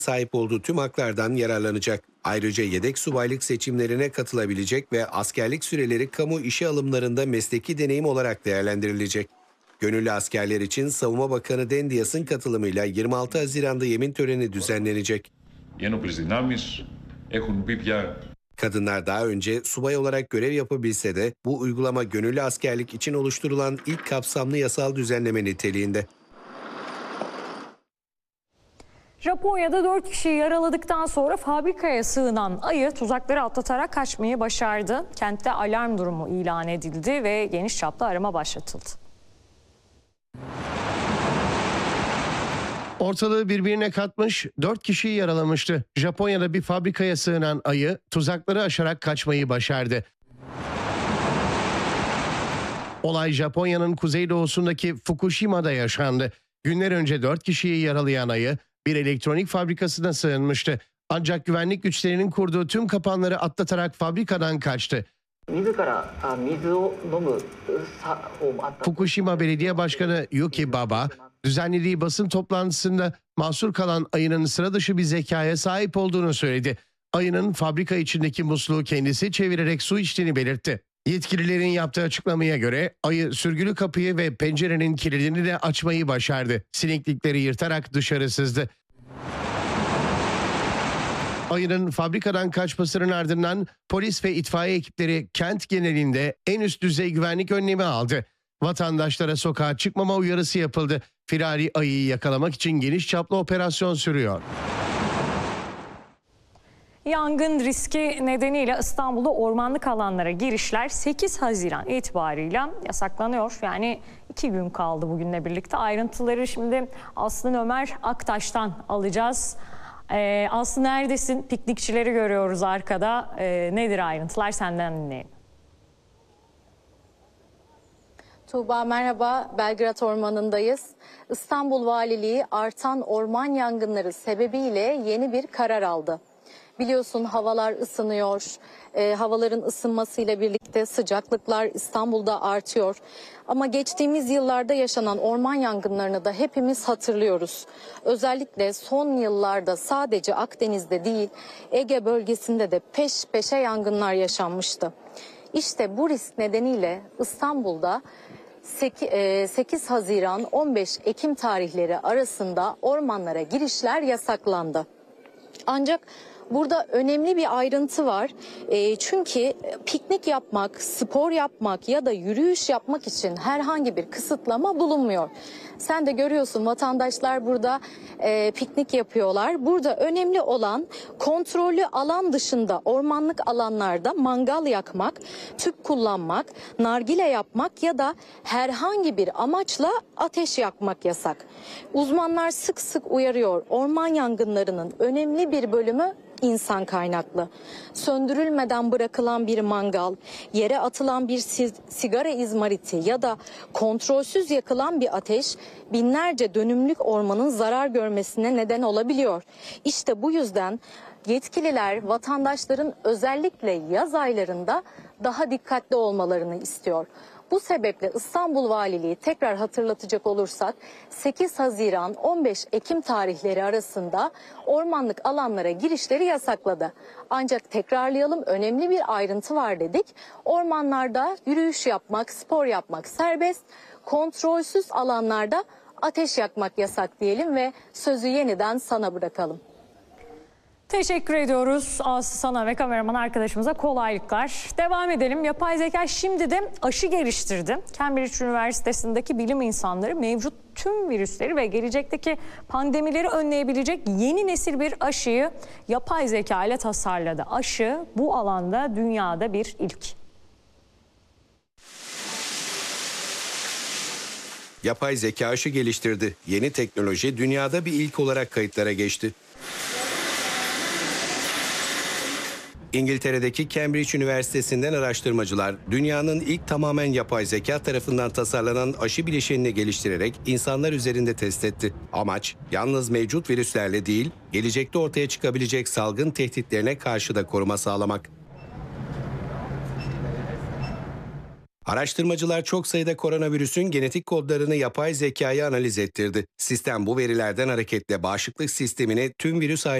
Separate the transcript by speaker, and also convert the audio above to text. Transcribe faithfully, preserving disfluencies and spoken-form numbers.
Speaker 1: sahip olduğu tüm haklardan yararlanacak. Ayrıca yedek subaylık seçimlerine katılabilecek ve askerlik süreleri kamu işe alımlarında mesleki deneyim olarak değerlendirilecek. Gönüllü askerler için Savunma Bakanı Dendias'ın katılımıyla yirmi altı Haziran'da yemin töreni düzenlenecek. Kadınlar daha önce subay olarak görev yapabilse de bu uygulama gönüllü askerlik için oluşturulan ilk kapsamlı yasal düzenleme niteliğinde.
Speaker 2: Japonya'da dört kişiyi yaraladıktan sonra fabrikaya sığınan ayı tuzakları atlatarak kaçmayı başardı. Kentte alarm durumu ilan edildi ve geniş çaplı arama başlatıldı.
Speaker 3: Ortalığı birbirine katmış, dört kişiyi yaralamıştı. Japonya'da bir fabrikaya sığınan ayı tuzakları aşarak kaçmayı başardı. Olay Japonya'nın kuzeydoğusundaki Fukushima'da yaşandı. Günler önce dört kişiyi yaralayan ayı bir elektronik fabrikasına sığınmıştı. Ancak güvenlik güçlerinin kurduğu tüm kapanları atlatarak fabrikadan kaçtı. Fukushima Belediye Başkanı Yuki Baba, düzenlediği basın toplantısında mahsur kalan ayının sıra dışı bir zekaya sahip olduğunu söyledi. Ayının fabrika içindeki musluğu kendisi çevirerek su içtiğini belirtti. Yetkililerin yaptığı açıklamaya göre ayı sürgülü kapıyı ve pencerenin kilidini de açmayı başardı. Sineklikleri yırtarak dışarı sızdı. Ayının fabrikadan kaçmasının ardından polis ve itfaiye ekipleri kent genelinde en üst düzey güvenlik önlemi aldı. Vatandaşlara sokağa çıkmama uyarısı yapıldı. Firari ayıyı yakalamak için geniş çaplı operasyon sürüyor.
Speaker 2: Yangın riski nedeniyle İstanbul'da ormanlık alanlara girişler sekiz Haziran itibarıyla yasaklanıyor. Yani iki gün kaldı bugünle birlikte. Ayrıntıları şimdi Aslı Ömer Aktaş'tan alacağız. Ee, Aslı neredesin? Piknikçileri görüyoruz arkada. Ee, nedir ayrıntılar, senden dinleyelim.
Speaker 4: Tuğba merhaba, Belgrad Ormanı'ndayız. İstanbul Valiliği artan orman yangınları sebebiyle yeni bir karar aldı. Biliyorsun havalar ısınıyor, e, havaların ısınmasıyla birlikte sıcaklıklar İstanbul'da artıyor. Ama geçtiğimiz yıllarda yaşanan orman yangınlarını da hepimiz hatırlıyoruz. Özellikle son yıllarda sadece Akdeniz'de değil, Ege bölgesinde de peş peşe yangınlar yaşanmıştı. İşte bu risk nedeniyle İstanbul'da sekiz Haziran on beş Ekim tarihleri arasında ormanlara girişler yasaklandı. Ancak burada önemli bir ayrıntı var. E, çünkü piknik yapmak, spor yapmak ya da yürüyüş yapmak için herhangi bir kısıtlama bulunmuyor. Sen de görüyorsun, vatandaşlar burada e, piknik yapıyorlar. Burada önemli olan kontrollü alan dışında ormanlık alanlarda mangal yakmak, tüp kullanmak, nargile yapmak ya da herhangi bir amaçla ateş yakmak yasak. Uzmanlar sık sık uyarıyor, orman yangınlarının önemli bir bölümü insan kaynaklı. Söndürülmeden bırakılan bir mangal, yere atılan bir sigara izmariti ya da kontrolsüz yakılan bir ateş binlerce dönümlük ormanın zarar görmesine neden olabiliyor. İşte bu yüzden yetkililer vatandaşların özellikle yaz aylarında daha dikkatli olmalarını istiyor. Bu sebeple İstanbul Valiliği, tekrar hatırlatacak olursak, sekiz Haziran on beş Ekim tarihleri arasında ormanlık alanlara girişleri yasakladı. Ancak tekrarlayalım, önemli bir ayrıntı var dedik. Ormanlarda yürüyüş yapmak, spor yapmak serbest, kontrolsüz alanlarda ateş yakmak yasak diyelim ve sözü yeniden sana bırakalım.
Speaker 2: Teşekkür ediyoruz Aslı, sana ve kameraman arkadaşımıza kolaylıklar. Devam edelim. Yapay zeka şimdi de aşı geliştirdi. Cambridge Üniversitesi'ndeki bilim insanları mevcut tüm virüsleri ve gelecekteki pandemileri önleyebilecek yeni nesil bir aşıyı yapay zeka ile tasarladı. Aşı bu alanda dünyada bir ilk.
Speaker 1: Yapay zeka aşı geliştirdi. Yeni teknoloji dünyada bir ilk olarak kayıtlara geçti. İngiltere'deki Cambridge Üniversitesi'nden araştırmacılar dünyanın ilk tamamen yapay zeka tarafından tasarlanan aşı bileşenini geliştirerek insanlar üzerinde test etti. Amaç yalnız mevcut virüslerle değil, gelecekte ortaya çıkabilecek salgın tehditlerine karşı da koruma sağlamak. Araştırmacılar çok sayıda koronavirüsün genetik kodlarını yapay zekaya analiz ettirdi. Sistem bu verilerden hareketle bağışıklık sistemine tüm virüs